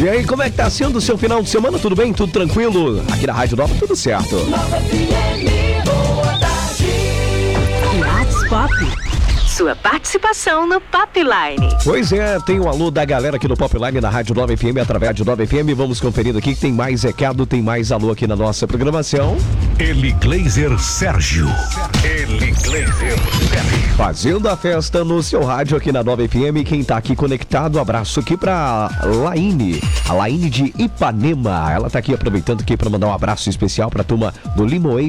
E aí, como é que tá sendo o seu final de semana? Tudo bem? Tudo tranquilo? Aqui na Rádio Nova, tudo certo. WhatsApp. Sua participação no Popline. Pois é, tem um alô da galera aqui no Popline na Rádio Nova FM, através de Nova FM. Vamos conferindo aqui que tem mais recado, tem mais alô aqui na nossa programação. Eligleiser Sérgio. Fazendo a festa no seu rádio aqui na Nova FM. Quem tá aqui conectado, abraço aqui pra Laine. A Laine de Ipanema. Ela tá aqui aproveitando aqui pra mandar um abraço especial pra turma do Limoeiro.